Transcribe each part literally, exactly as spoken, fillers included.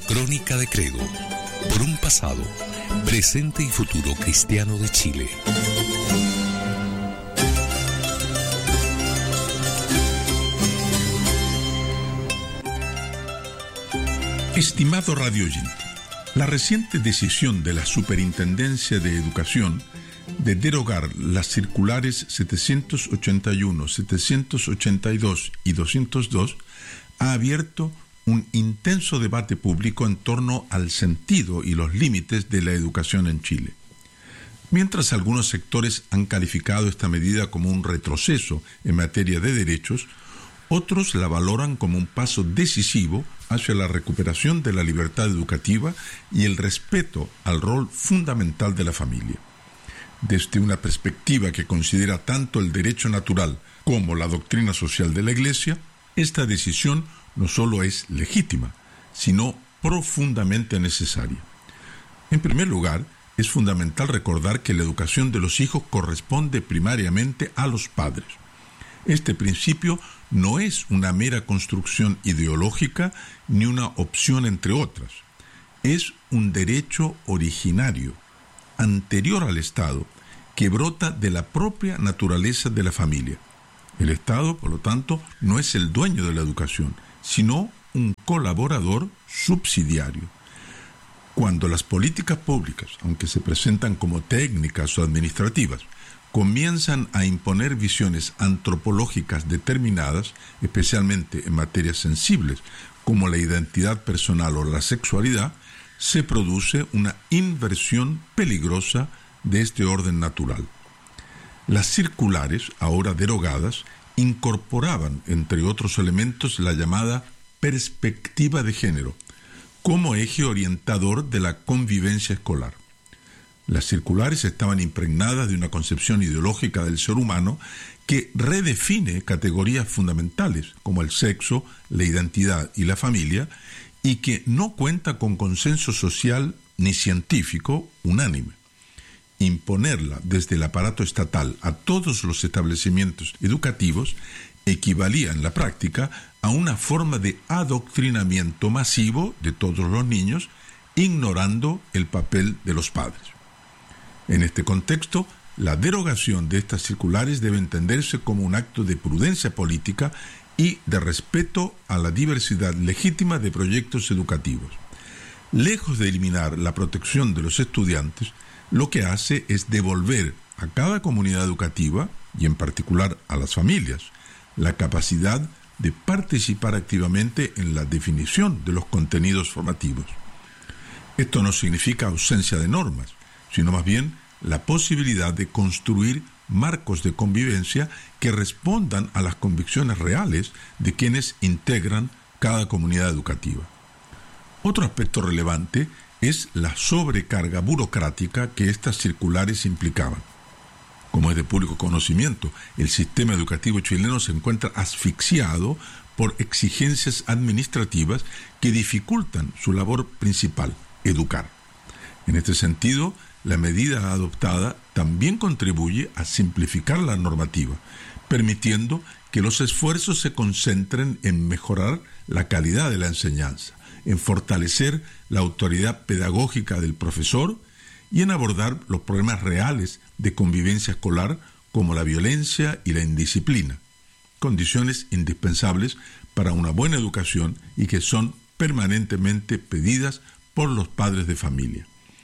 Crónica de Credo, por un pasado, presente y futuro cristiano de Chile. Estimado radio oyente, la reciente decisión de la Superintendencia de Educación de derogar las circulares setecientos ochenta y uno, setecientos ochenta y dos y doscientos dos ha abierto un intenso debate público en torno al sentido y los límites de la educación en Chile. Mientras algunos sectores han calificado esta medida como un retroceso en materia de derechos, otros la valoran como un paso decisivo hacia la recuperación de la libertad educativa y el respeto al rol fundamental de la familia. Desde una perspectiva que considera tanto el derecho natural como la doctrina social de la Iglesia, esta decisión no solo es legítima, sino profundamente necesaria. En primer lugar, es fundamental recordar que la educación de los hijos corresponde primariamente a los padres. Este principio no es una mera construcción ideológica ni una opción entre otras. Es un derecho originario, anterior al Estado, que brota de la propia naturaleza de la familia. El Estado, por lo tanto, no es el dueño de la educación, sino un colaborador subsidiario. Cuando las políticas públicas, aunque se presentan como técnicas o administrativas, comienzan a imponer visiones antropológicas determinadas, especialmente en materias sensibles como la identidad personal o la sexualidad, se produce una inversión peligrosa de este orden natural. Las circulares, ahora derogadas, incorporaban, entre otros elementos, la llamada perspectiva de género, como eje orientador de la convivencia escolar. Las circulares estaban impregnadas de una concepción ideológica del ser humano que redefine categorías fundamentales como el sexo, la identidad y la familia, y que no cuenta con consenso social ni científico unánime. Imponerla desde el aparato estatal a todos los establecimientos educativos equivalía en la práctica a una forma de adoctrinamiento masivo de todos los niños, ignorando el papel de los padres. En este contexto, la derogación de estas circulares debe entenderse como un acto de prudencia política y de respeto a la diversidad legítima de proyectos educativos. Lejos de eliminar la protección de los estudiantes, lo que hace es devolver a cada comunidad educativa, y en particular a las familias, la capacidad de participar activamente en la definición de los contenidos formativos. Esto no significa ausencia de normas, sino más bien la posibilidad de construir marcos de convivencia que respondan a las convicciones reales de quienes integran cada comunidad educativa. Otro aspecto relevante es la sobrecarga burocrática que estas circulares implicaban. Como es de público conocimiento, el sistema educativo chileno se encuentra asfixiado por exigencias administrativas que dificultan su labor principal, educar. En este sentido, la medida adoptada también contribuye a simplificar la normativa, permitiendo que los esfuerzos se concentren en mejorar la calidad de la enseñanza, en fortalecer la autoridad pedagógica del profesor y en abordar los problemas reales de convivencia escolar como la violencia y la indisciplina, condiciones indispensables para una buena educación y que son permanentemente pedidas por los padres de familia.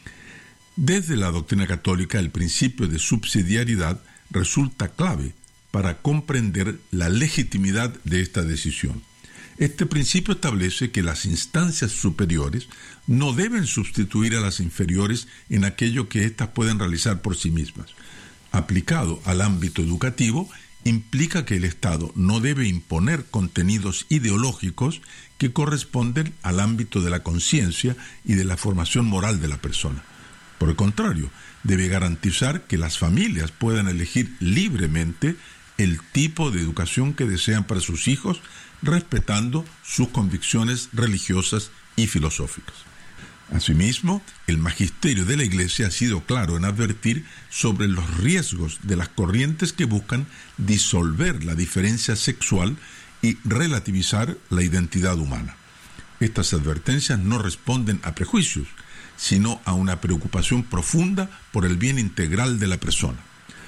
Desde la doctrina católica, el principio de subsidiariedad resulta clave para comprender la legitimidad de esta decisión. Este principio establece que las instancias superiores no deben sustituir a las inferiores en aquello que éstas pueden realizar por sí mismas. Aplicado al ámbito educativo, implica que el Estado no debe imponer contenidos ideológicos que corresponden al ámbito de la conciencia y de la formación moral de la persona. Por el contrario, debe garantizar que las familias puedan elegir libremente el tipo de educación que desean para sus hijos, respetando sus convicciones religiosas y filosóficas. Asimismo, el magisterio de la Iglesia ha sido claro en advertir sobre los riesgos de las corrientes que buscan disolver la diferencia sexual y relativizar la identidad humana. Estas advertencias no responden a prejuicios, sino a una preocupación profunda por el bien integral de la persona.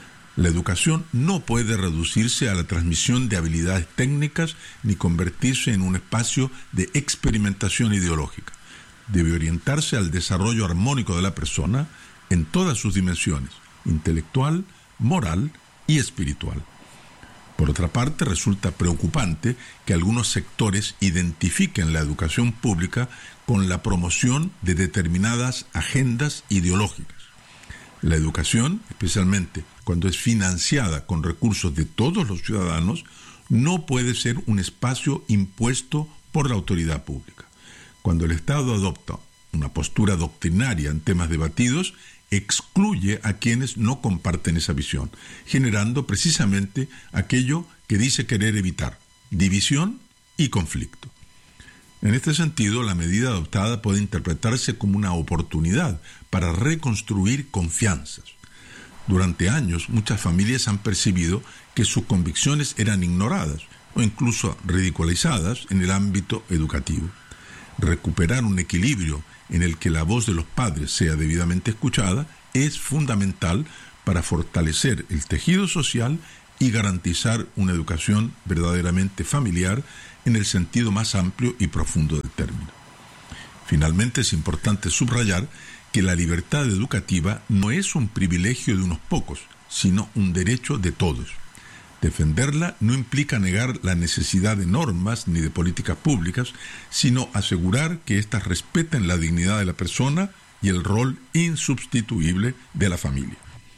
La educación no puede reducirse a la transmisión de habilidades técnicas ni convertirse en un espacio de experimentación ideológica. Debe orientarse al desarrollo armónico de la persona en todas sus dimensiones, intelectual, moral y espiritual. Por otra parte, resulta preocupante que algunos sectores identifiquen la educación pública con la promoción de determinadas agendas ideológicas. La educación, especialmente cuando es financiada con recursos de todos los ciudadanos, no puede ser un espacio impuesto por la autoridad pública. Cuando el Estado adopta una postura doctrinaria en temas debatidos, excluye a quienes no comparten esa visión, generando precisamente aquello que dice querer evitar: división y conflicto. En este sentido, la medida adoptada puede interpretarse como una oportunidad para reconstruir confianzas. Durante años, muchas familias han percibido que sus convicciones eran ignoradas o incluso ridiculizadas en el ámbito educativo. Recuperar un equilibrio en el que la voz de los padres sea debidamente escuchada es fundamental para fortalecer el tejido social y garantizar una educación verdaderamente familiar en el sentido más amplio y profundo del término. Finalmente, es importante subrayar que la libertad educativa no es un privilegio de unos pocos, sino un derecho de todos. Defenderla no implica negar la necesidad de normas ni de políticas públicas, sino asegurar que éstas respeten la dignidad de la persona y el rol insubstituible de la familia.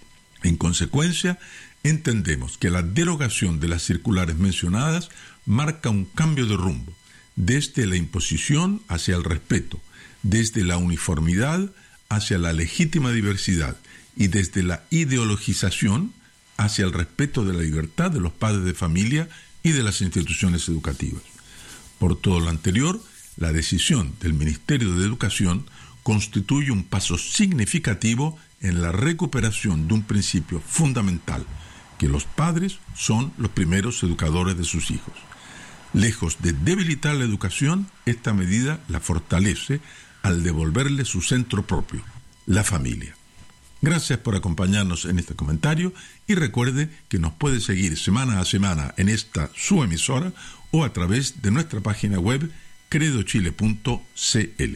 En consecuencia, entendemos que la derogación de las circulares mencionadas marca un cambio de rumbo, desde la imposición hacia el respeto, desde la uniformidad hacia la legítima diversidad y desde la ideologización hacia el respeto de la libertad de los padres de familia y de las instituciones educativas. Por todo lo anterior, la decisión del Ministerio de Educación constituye un paso significativo en la recuperación de un principio fundamental, que los padres son los primeros educadores de sus hijos. Lejos de debilitar la educación, esta medida la fortalece al devolverle su centro propio, la familia. Gracias por acompañarnos en este comentario y recuerde que nos puede seguir semana a semana en esta su emisora o a través de nuestra página web credo chile punto c l.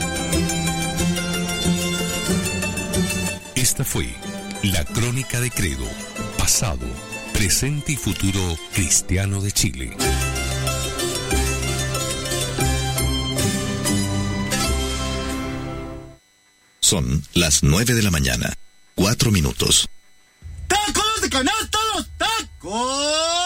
Esta fue la Crónica de Credo, pasado, presente y futuro cristiano de Chile. Son las nueve de la mañana, cuatro minutos. ¡Tacos de canasta, los tacos!